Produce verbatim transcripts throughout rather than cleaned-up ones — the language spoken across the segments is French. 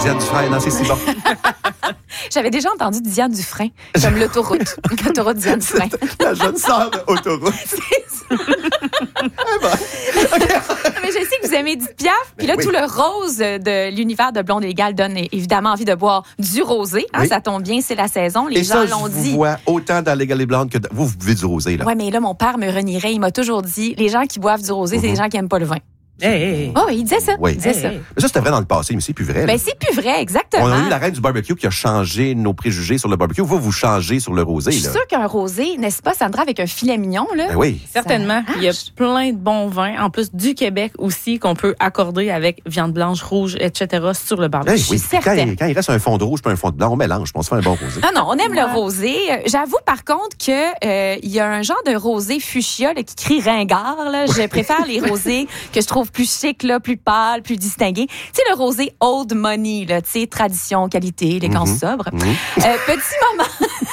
Diane Dufresne, non, c'est si bon. J'avais déjà entendu Diane Dufresne, comme l'autoroute. L'autoroute Diane Dufresne. La jeune sœur de Autoroute. C'est ça. Eh ben, okay. Mais je sais que vous aimez Edith Piaf. Puis là, oui. tout le rose de l'univers de Blonde et Légale donne évidemment envie de boire du rosé. Hein, Oui. Ça tombe bien, c'est la saison. Les Et gens ça, l'ont je vous dit. vois autant dans Légal et Blonde que dans... Vous, vous buvez du rosé, là. Oui, mais là, mon père me renierait. Il m'a toujours dit, les gens qui boivent du rosé, c'est Mhm. les gens qui aiment pas le vin. Hey, hey, hey. Oh, il disait ça. Oui. Il disait Hey, ça. hey. Mais ça, c'était vrai dans le passé, mais c'est plus vrai. là. Ben, c'est plus vrai, exactement. On a eu la reine du barbecue qui a changé nos préjugés sur le barbecue. Vous, vous changez sur le rosé, Je suis là. sûre qu'un rosé, n'est-ce pas, Sandra, avec un filet mignon, là? Ben oui. Certainement. Ça Il y a marche. plein de bons vins, en plus du Québec aussi, qu'on peut accorder avec viande blanche, rouge, et cetera sur le barbecue. Hey, suis oui. Puis Quand, certaine. il- quand il reste un fond de rouge puis un fond de blanc, on mélange, puis on se fait un bon rosé. Non, non, on aime Ouais. le rosé. Euh, J'avoue, par contre, que euh, il y a un genre de rosé fuchsia là, qui crie ringard. Là. Je préfère les rosés que je trouve plus chic, là, plus pâles, plus distingués. Tu sais, le rosé old money, là, tu sais, tradition, qualité, élégance Mhm. sobre. Mhm. Euh, petit moment...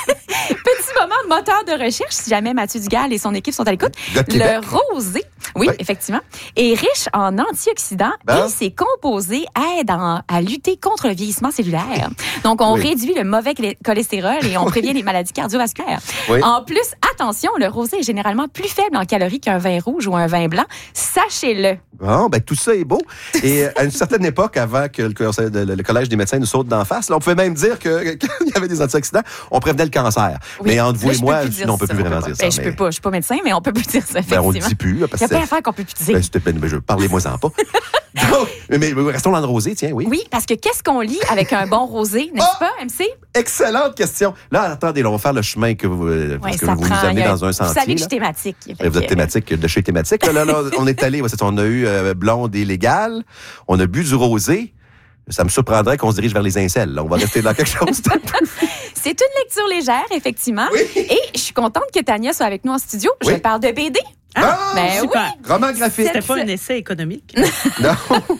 Petit moment de moteur de recherche, si jamais Mathieu Dugal et son équipe sont à l'écoute. Gars de Québec. Le rosé, oui, Oui. effectivement, est riche en antioxydants Ben. et ses composés aident en- à lutter contre le vieillissement cellulaire. Donc, on Oui. réduit le mauvais chlé- cholestérol et on prévient les maladies cardiovasculaires. Oui. En plus, attention, le rosé est généralement plus faible en calories qu'un vin rouge ou un vin blanc. Sachez-le. Bon, ben tout ça est beau. Et à une certaine époque, avant que le, conseil- le- le collège des médecins nous saute d'en face, là, on pouvait même dire que qu'il y avait des antioxydants, on prévenait le cancer. Oui. mais entre vous Là, et je peux moi, plus dire non, on peut ça. plus vraiment Ben, dire ça. je mais- peux pas, je suis pas médecin, mais on peut plus dire ça, Ben, effectivement. on le dit plus, là, parce Il y a que plein d'affaires qu'on peut plus dire. ben, c'était ben, ben, je parlez-moi-en pas. Donc, mais, mais, mais restons dans le rosé, tiens, oui. Oui, parce que qu'est-ce qu'on lit avec un bon rosé, n'est-ce Ah! pas, M C? Excellente question. Là, attendez, là, on va faire le chemin que vous, euh, parce Ouais, que ça vous prend, nous amenez il y a- dans un Vous savez sentier. que je là. suis thématique. Vous êtes Fait que- thématique de chez thématique. Là, là, là, on est allé, ouais, c'est ça, on a eu euh, Blonde et Légale, on a bu du rosé. Ça me surprendrait qu'on se dirige vers les incels. Là. On va rester dans quelque chose de plus. C'est une lecture légère, effectivement. Oui. Et je suis contente que Tania soit avec nous en studio. Oui. Je parle de B D. Ah, Ben super. roman graphique. C'était pas un essai économique. Non.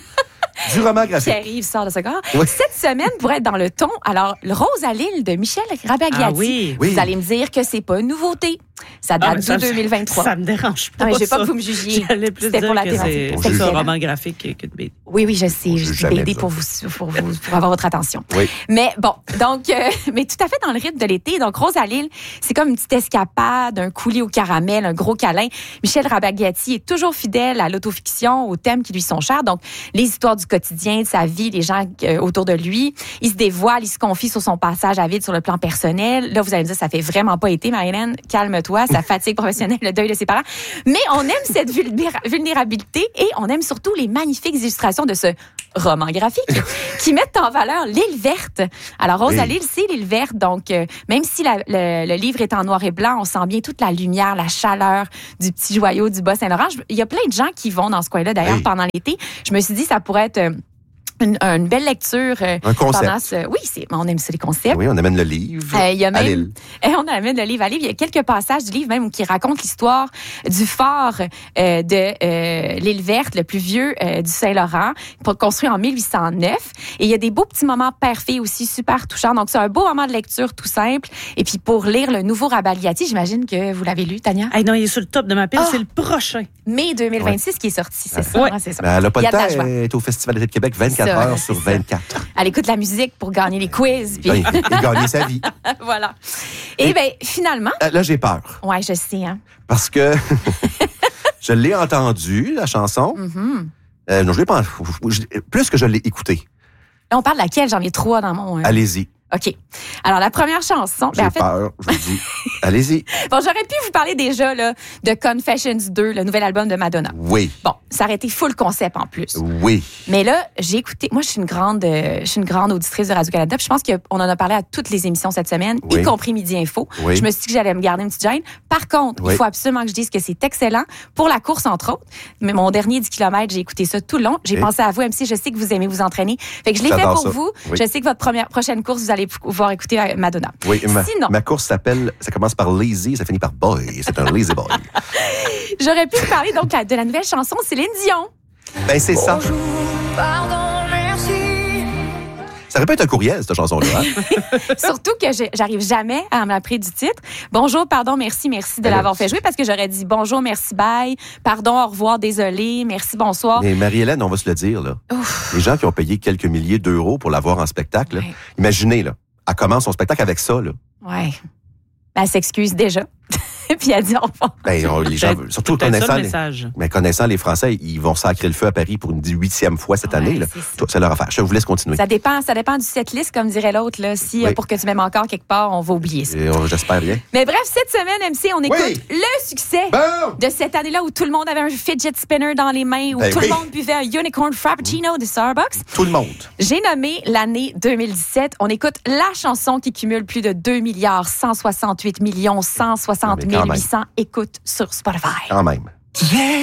Du roman graphique. Pierre-Yves sort de ce corps. Oui. Cette semaine, pour être dans le ton, alors, le Rose à Lille de Michel Rabagliati. Ah oui. Oui. Vous allez me dire que c'est pas une nouveauté. Ça Ah, date mais ça, de deux mille vingt-trois. Ça me dérange pas. Non, mais je veux pas ça. que vous me jugiez. J'allais plus C'était dire pour la que thématique. c'est C'était plus un excellent. roman graphique que de B D. Oui, oui, je sais. On Je juge dis jamais B D ça. pour vous, pour vous, pour avoir votre attention. Oui. Mais bon, donc, euh, mais tout à fait dans le rythme de l'été. Donc, Rose à Lille, c'est comme une petite escapade, un coulis au caramel, un gros câlin. Michel Rabagliati est toujours fidèle à l'autofiction, aux thèmes qui lui sont chers. Donc, les histoires du quotidien, de sa vie, les gens euh, autour de lui. Il se dévoile, il se confie sur son passage à vide sur le plan personnel. Là, vous allez me dire, ça fait vraiment pas été, Marie-Hélène. Calme-toi, sa fatigue professionnelle, le deuil de ses parents. Mais on aime cette vulnéra- vulnérabilité et on aime surtout les magnifiques illustrations de ce roman graphique qui mettent en valeur l'île verte. Alors, Rose à Oui. Lille, c'est l'île verte. Donc, euh, même si la- le, le livre est en noir et blanc, on sent bien toute la lumière, la chaleur du petit joyau du Bas-Saint-Laurent. Je- Il y a plein de gens qui vont dans ce coin-là, d'ailleurs, Oui. pendant l'été. Je me suis dit, ça pourrait être euh, une, une belle lecture. euh, Un concept. pendant ce- Oui, c'est, on aime ça, les concepts. Oui, on amène le livre Euh, il y a à même, Lille. et on amène le livre à livre. Il y a quelques passages du livre même qui racontent l'histoire du fort euh, de euh, l'île verte, le plus vieux euh, du Saint-Laurent, pour- construit en mille huit cent neuf. Et il y a des beaux petits moments père-fille aussi, super touchants. Donc, c'est un beau moment de lecture tout simple. Et puis, pour lire le nouveau Rabagliati, j'imagine que vous l'avez lu, Tania. Hey, non, il est sur le top de ma pile, Ah. c'est le prochain. Mai deux mille vingt-six qui est sorti, c'est ça. Ouais. hein, c'est ça. Ben, elle n'a pas Il y le a de la temps, joie. elle est au Festival d'été de Québec vingt-quatre Ça, heures c'est sur ça. vingt-quatre. Elle écoute la musique pour gagner les quiz. Puis, Oui, et gagner sa vie. voilà. Et, Et- bien, finalement, Euh, Là, j'ai peur. ouais, je sais, hein. Parce que je l'ai entendu, la chanson. Mhm. Euh, non, je l'ai pas. je- Plus que je l'ai écouté. Là, on parle de laquelle? J'en ai trois dans mon... euh, Allez-y. OK. Alors, la première chanson... J'ai ben, en fait, peur. Je vous dis. Allez-y. bon, j'aurais pu vous parler déjà là, de Confessions deux, le nouvel album de Madonna. Oui. Bon, ça aurait été full concept en plus. Oui. Mais là, j'ai écouté... Moi, je suis une grande euh, je suis une grande auditrice de Radio-Canada. Puis je pense qu'on en a parlé à toutes les émissions cette semaine, Oui. y compris Midi Info. Oui. Je me suis dit que j'allais me garder une petite gêne. Par contre, Oui. il faut absolument que je dise que c'est excellent pour la course, entre autres. Mais mon dernier dix kilomètres, j'ai écouté ça tout le long. J'ai Et- pensé à vous, M C. Je sais que vous aimez vous entraîner. Fait que je l'ai fait J'adore pour ça. vous. Oui. Je sais que votre première, prochaine course, vous allez pouvoir écouter euh, Madonna. Oui. Ma, Sinon- ma course s'appelle, ça commence par Lazy, ça finit par Boy. C'est un Lazy Boy. J'aurais pu vous parler donc de la nouvelle chanson Céline Dion. Ben, c'est ça. Bonjour, pardon, merci. Ça aurait pu être un courriel, cette chanson-là. Hein? Surtout que je- j'arrive jamais à m'appeler du titre. Bonjour, pardon, merci, merci de Ben là, l'avoir fait jouer parce que j'aurais dit bonjour, merci, bye. Pardon, au revoir, désolé, merci, bonsoir. Mais Marie-Hélène, on va se le dire, là. Ouf. Les gens qui ont payé quelques milliers d'euros pour la voir en spectacle, là, Ouais. imaginez, là, elle commence son spectacle avec ça, là. Ouais. Elle s'excuse déjà. Puis elle dit au revoir. Ben, on- les gens, Peut-être- surtout peut-être ça, connaissant le les, message. mais connaissant les Français, ils vont sacrer le feu à Paris pour une huitième fois cette Ouais, année. Là. c'est ça. Toi, c'est leur affaire. Je vous laisse continuer. Ça dépend, ça dépend du setlist, comme dirait l'autre. Là. Si, Oui. euh, pour que tu m'aimes encore quelque part, on va oublier ça. Et, euh, J'espère bien. Mais bref, cette semaine, M C, on écoute Oui. le succès Bon! de cette année-là où tout le monde avait un fidget spinner dans les mains, où Ben tout oui. le monde buvait un unicorn frappuccino de Starbucks. Tout le monde. J'ai nommé l'année deux mille dix-sept. On écoute la chanson qui cumule plus de deux milliards cent soixante-huit millions cent soixante Non, mais quand mille même. huit cents écoutes sur Spotify. Quand même.